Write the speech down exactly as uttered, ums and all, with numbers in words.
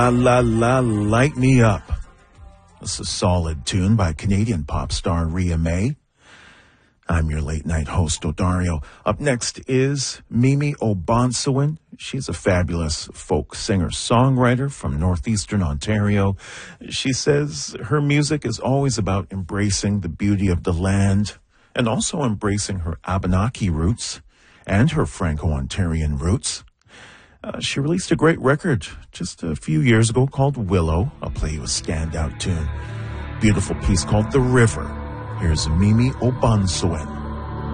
La La La Light Me Up. It's a solid tune by Canadian pop star Rhea May. I'm your late night host, Odario. Up next is Mimi Obansuin. She's a fabulous folk singer-songwriter from northeastern Ontario. She says her music is always about embracing the beauty of the land and also embracing her Abenaki roots and her Franco-Ontarian roots. Uh, she released a great record just a few years ago called Willow. I'll play you a standout tune. Beautiful piece called The River. Here's Mimi Obansuin.